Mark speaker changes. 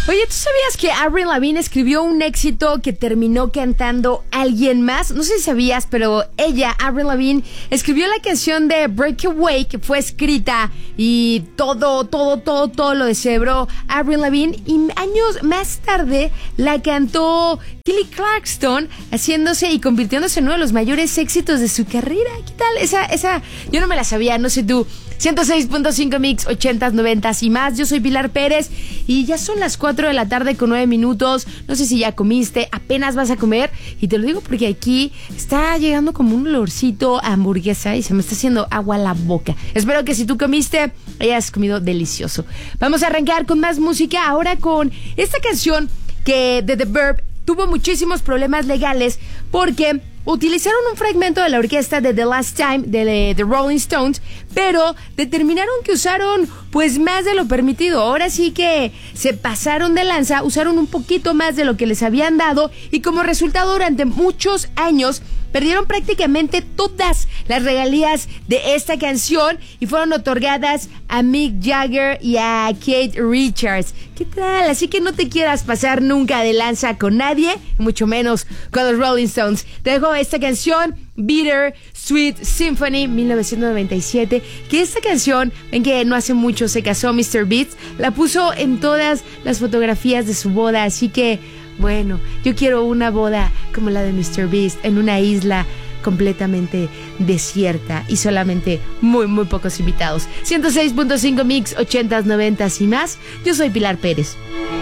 Speaker 1: Oye, ¿tú sabías que Avril Lavigne escribió un éxito que terminó cantando alguien más? No sé si sabías, pero ella, Avril Lavigne, escribió la canción de Breakaway, que fue escrita y todo lo deshebró Avril Lavigne. Y años más tarde la cantó Kelly Clarkson, haciéndose y convirtiéndose en uno de los mayores éxitos de su carrera. ¿Qué tal? Esa, yo no me la sabía, no sé tú. 106.5 Mix, 80s, 90s y más. Yo soy Pilar Pérez y ya son las 4 de la tarde con 9 minutos. No sé si ya comiste, apenas vas a comer. Y te lo digo porque aquí está llegando como un olorcito a hamburguesa y se me está haciendo agua a la boca. Espero que si tú comiste, hayas comido delicioso. Vamos a arrancar con más música ahora con esta canción que de The Verb tuvo muchísimos problemas legales porque utilizaron un fragmento de la orquesta de The Last Time de The Rolling Stones, pero determinaron que usaron pues más de lo permitido. Ahora sí que se pasaron de lanza, usaron un poquito más de lo que les habían dado y como resultado durante muchos años perdieron prácticamente todas las regalías de esta canción y fueron otorgadas a Mick Jagger y a Keith Richards. ¿Qué tal? Así que no te quieras pasar nunca de lanza con nadie, mucho menos con los Rolling Stones. Te dejo esta canción, Bitter Sweet Symphony, 1997, que esta canción, ven que no hace mucho se casó Mr. Beast, la puso en todas las fotografías de su boda, así que bueno, yo quiero una boda como la de Mr. Beast en una isla completamente desierta y solamente muy pocos invitados. 106.5 Mix, 80s, 90s y más. Yo soy Pilar Pérez.